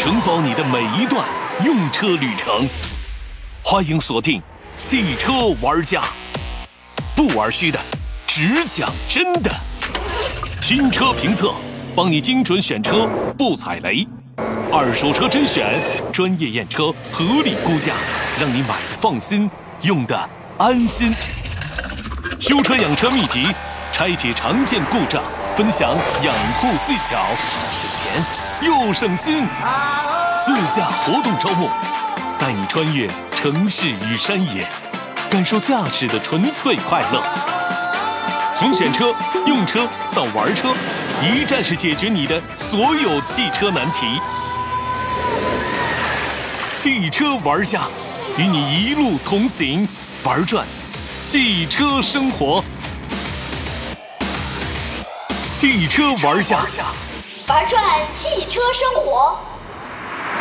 承包你的每一段用车旅程。欢迎锁定汽车玩家，不玩虚的，只讲真的。新车评测，帮你精准选车，不踩雷；二手车甄选，专业验车，合理估价，让你买的放心，用的安心。修车养车秘籍，拆解常见故障，分享养护技巧，省钱又省心。自驾活动招募，带你穿越城市与山野，感受驾驶的纯粹快乐。从选车、用车到玩车，一站式解决你的所有汽车难题。汽车玩家，与你一路同行，玩转汽车生活。汽车玩家， 玩转汽车生活。